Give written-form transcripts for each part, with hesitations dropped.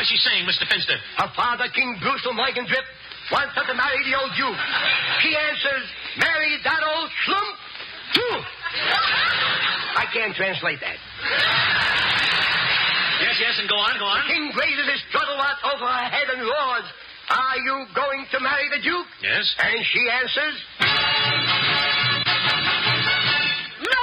is she saying, Mr. Finster? Her father, King Bruce of Morgendrip, wants her to marry the old Duke. She answers, marry that old slump, too. I can't translate that. Yes, and go on. The king raises his struggle watch over her head and roars, are you going to marry the Duke? Yes. And she answers, no!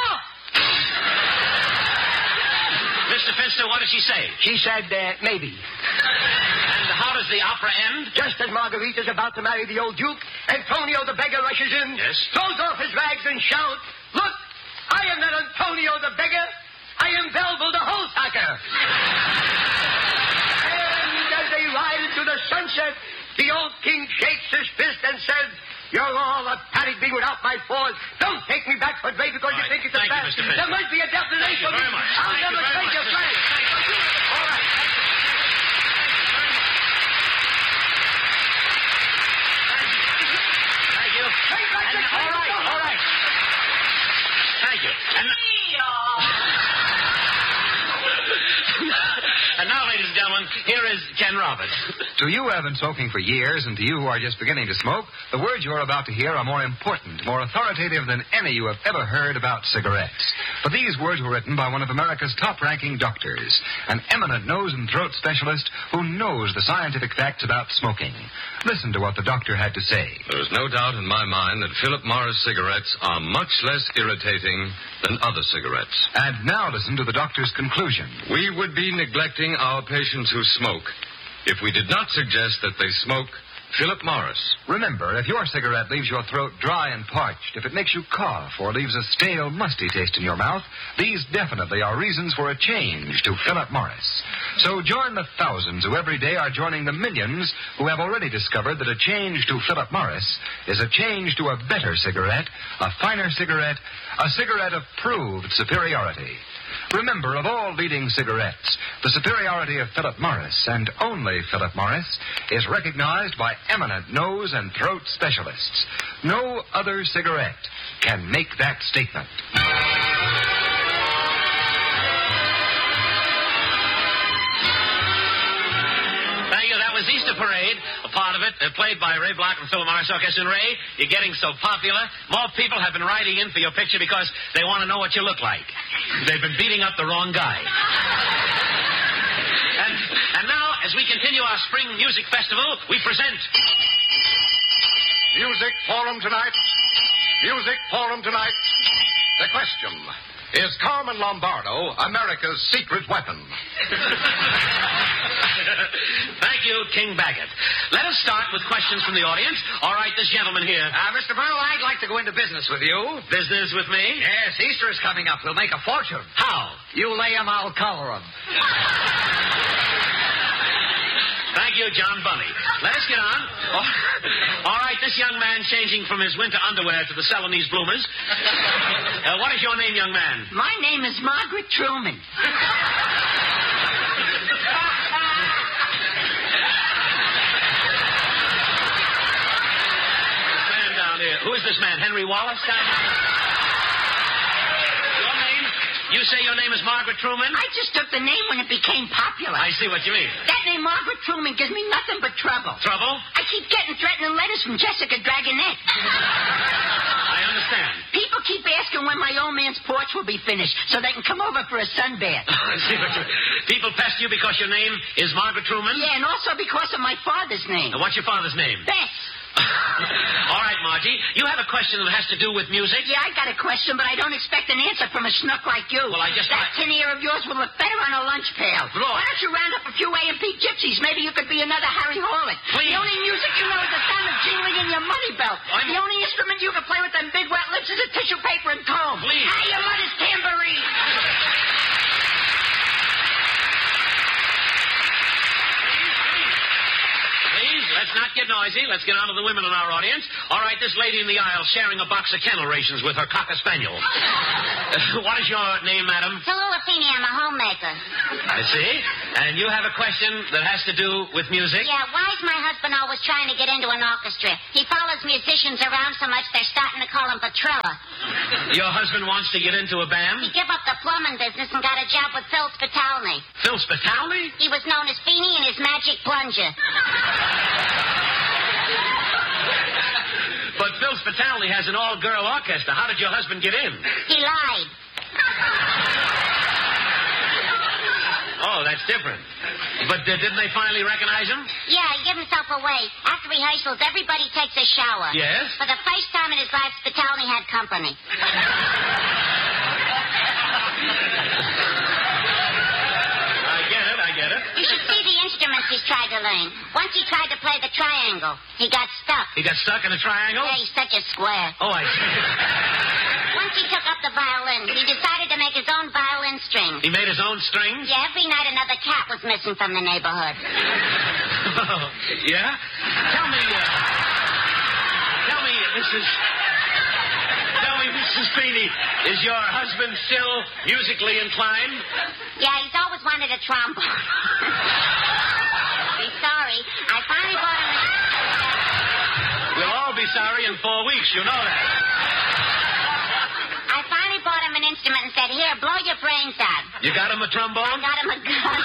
Mr. Finster, what did she say? She said, maybe. And how does the opera end? Just as Margarita's about to marry the old Duke, Antonio the beggar rushes in, Yes. throws off his rags and shouts, look, I am not Antonio the beggar. I am Belville the Holsacker. And as they ride into the sunset, the old king shakes his fist and says, you're all a paddock being without my force. Don't take me back for Dre because you think it's a fact. There must be a destination. Thank you very much. I'll never take your flag. All right. Thank you. All right. Thank you. And now, ladies and gentlemen, here is Ken Roberts. To you who have been smoking for years and to you who are just beginning to smoke, the words you're about to hear are more important, more authoritative than any you have ever heard about cigarettes. But these words were written by one of America's top-ranking doctors, an eminent nose and throat specialist who knows the scientific facts about smoking. Listen to what the doctor had to say. There's no doubt in my mind that Philip Morris cigarettes are much less irritating than other cigarettes. And now listen to the doctor's conclusion. We would be neglecting our patients who smoke if we did not suggest that they smoke Philip Morris. Remember, if your cigarette leaves your throat dry and parched, if it makes you cough or leaves a stale, musty taste in your mouth, these definitely are reasons for a change to Philip Morris. So join the thousands who every day are joining the millions who have already discovered that a change to Philip Morris is a change to a better cigarette, a finer cigarette, a cigarette of proved superiority. Remember, of all leading cigarettes, the superiority of Philip Morris, and only Philip Morris, is recognized by eminent nose and throat specialists. No other cigarette can make that statement. Was Easter Parade, a part of it, played by Ray Block and Philip Morris Orchestra. And Ray, you're getting so popular. More people have been writing in for your picture because they want to know what you look like. They've been beating up the wrong guy. And now, as we continue our spring music festival, we present... Music Forum tonight. The question, is Carmen Lombardo America's secret weapon? Thank you, King Baggett. Let us start with questions from the audience. All right, this gentleman here. Mr. Burl, I'd like to go into business with you. Business with me? Yes, Easter is coming up. We'll make a fortune. How? You lay 'em, I'll color 'em. Thank you, John Bunny. Let us get on. All right, this young man changing from his winter underwear to the Celanese bloomers. What is your name, young man? My name is Margaret Truman. Who is this man, Henry Wallace? Your name? You say your name is Margaret Truman? I just took the name when it became popular. I see what you mean. That name, Margaret Truman, gives me nothing but trouble. Trouble? I keep getting threatening letters from Jessica Dragonette. I understand. People keep asking when my old man's porch will be finished so they can come over for a sunbath. I see what you mean. People pest you because your name is Margaret Truman? Yeah, and also because of my father's name. And what's your father's name? Bess. All right, Margie. You have a question that has to do with music? Yeah, I got a question, but I don't expect an answer from a schnook like you. Well, That tin ear of yours will look better on a lunch pail. Lord. Why don't you round up a few A&P gypsies? Maybe you could be another Harry Horlick. Please. The only music you know is the sound of jingling in your money belt. The only instrument you can play with them big wet lips is a tissue paper and comb. Please. Your mother's tambourine. Let's not get noisy. Let's get on to the women in our audience. All right, this lady in the aisle sharing a box of kennel rations with her cocker spaniel. What is your name, madam? Tallulah Feeney. I'm a home homemaker. I see. And you have a question that has to do with music? Yeah, why is my husband always trying to get into an orchestra? He follows musicians around so much they're starting to call him Petrella. Your husband wants to get into a band? He gave up the plumbing business and got a job with Phil Spitalny. Phil Spitalny? He was known as Feeny and his magic plunger. But Phil Spitalny has an all-girl orchestra. How did your husband get in? He lied. Oh, that's different. But didn't they finally recognize him? Yeah, he gave himself away. After rehearsals, everybody takes a shower. Yes? For the first time in his life, Spitalny had company. I get it. You should see the instruments he's tried to learn. Once he tried to play the triangle. He got stuck. He got stuck in a triangle? Yeah, he's such a square. Oh, I see. Once he took up the violin, he decided to make his own violin strings. He made his own strings? Yeah, every night another cat was missing from the neighborhood. Oh, yeah? Tell me, Mrs. Feeny, is your husband still musically inclined? Yeah, he's always wanted a trombone. He's sorry. I finally bought him We'll all be sorry in 4 weeks, you know that. I finally bought him an instrument and said, here, blow your brains out. You got him a trombone? I got him a gun.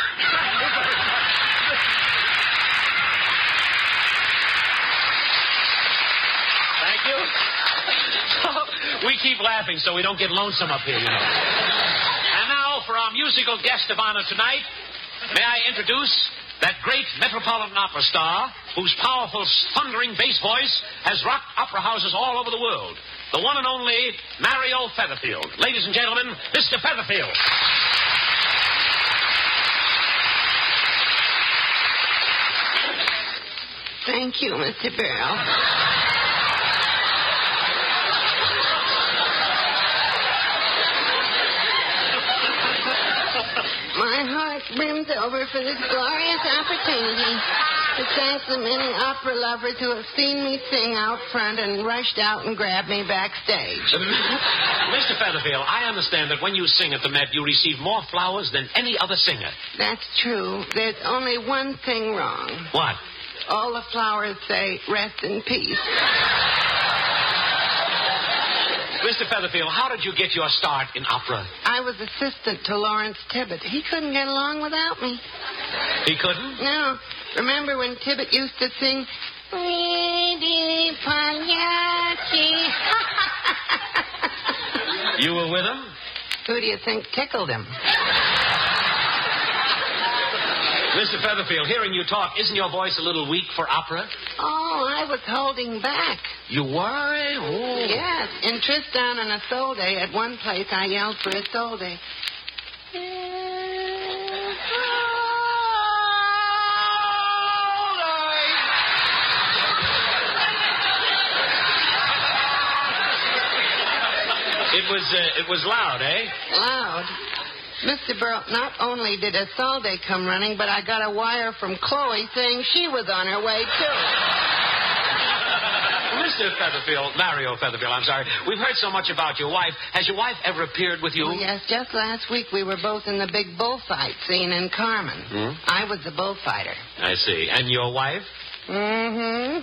Thank you. We keep laughing so we don't get lonesome up here, you know. And now, for our musical guest of honor tonight, may I introduce that great Metropolitan Opera star whose powerful, thundering bass voice has rocked opera houses all over the world. The one and only Mario Featherfield. Ladies and gentlemen, Mr. Featherfield. Thank you, Mr. Burrell. My heart brims over for this glorious opportunity to thank the many opera lovers who have seen me sing out front and rushed out and grabbed me backstage. Mr. Featherfield, I understand that when you sing at the Met, you receive more flowers than any other singer. That's true. There's only one thing wrong. What? All the flowers say, rest in peace. Mr. Featherfield, how did you get your start in opera? I was assistant to Lawrence Tibbett. He couldn't get along without me. He couldn't? No. Remember when Tibbett used to sing, Lady Pagliacci? You were with him? Who do you think tickled him? Mr. Featherfield, hearing you talk, isn't your voice a little weak for opera? Oh, I was holding back. You were? Oh. Yes. In Tristan and Isolde, at one place, I yelled for Isolde. It was loud, eh? Loud. Mr. Burrell, not only did Isolde come running, but I got a wire from Chloe saying she was on her way, too. Mr. Featherfield, Mario Featherfield, I'm sorry. We've heard so much about your wife. Has your wife ever appeared with you? Oh, yes, just last week we were both in the big bullfight scene in Carmen. Hmm? I was the bullfighter. I see. And your wife? Mm-hmm.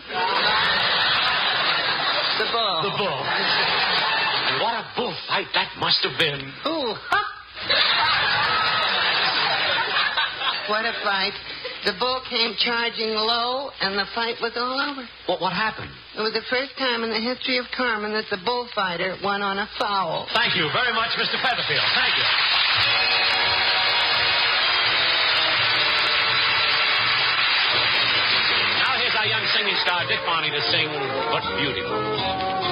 The bull. The bull. And what a bullfight that must have been. Ooh. What a fight. The bull came charging low, and the fight was all over. What happened? It was the first time in the history of Carmen that the bullfighter won on a foul. Thank you very much, Mr. Featherfield. Thank you. Now here's our young singing star, Dick Barney, to sing What's Beautiful.